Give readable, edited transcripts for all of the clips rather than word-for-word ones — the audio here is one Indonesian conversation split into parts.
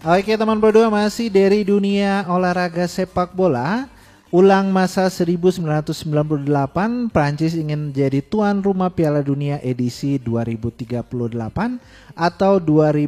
Oke teman berdua, masih dari dunia olahraga sepak bola. Ulang masa 1998, Prancis ingin jadi tuan rumah Piala Dunia edisi 2038 atau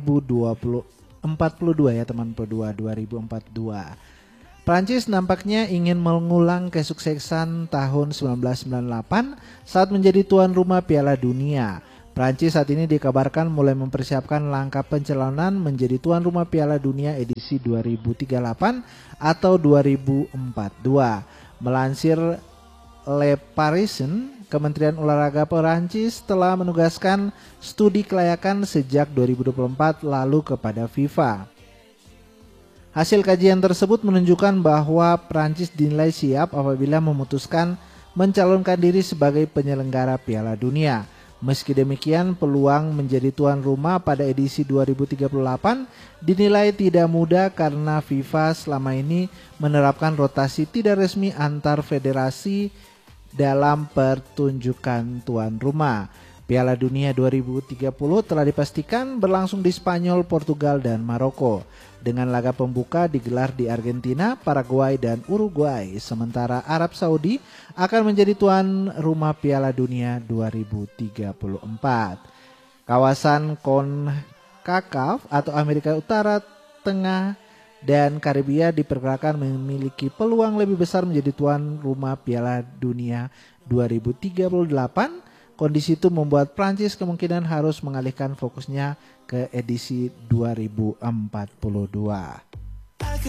2042 ya teman berdua, 2042. Prancis nampaknya ingin mengulang kesuksesan tahun 1998 saat menjadi tuan rumah Piala Dunia. Prancis saat ini dikabarkan mulai mempersiapkan langkah pencalonan menjadi tuan rumah Piala Dunia edisi 2038 atau 2042. Melansir Le Parisien, Kementerian Olahraga Prancis telah menugaskan studi kelayakan sejak 2024 lalu kepada FIFA. Hasil kajian tersebut menunjukkan bahwa Prancis dinilai siap apabila memutuskan mencalonkan diri sebagai penyelenggara Piala Dunia. Meski demikian, peluang menjadi tuan rumah pada edisi 2038 dinilai tidak mudah karena FIFA selama ini menerapkan rotasi tidak resmi antar federasi dalam pertunjukan tuan rumah. Piala Dunia 2030 telah dipastikan berlangsung di Spanyol, Portugal, dan Maroko. Dengan laga pembuka digelar di Argentina, Paraguay, dan Uruguay. Sementara Arab Saudi akan menjadi tuan rumah Piala Dunia 2034. Kawasan CONCACAF atau Amerika Utara, Tengah, dan Karibia diperkirakan memiliki peluang lebih besar menjadi tuan rumah Piala Dunia 2038. Kondisi itu membuat Prancis kemungkinan harus mengalihkan fokusnya ke edisi 2042.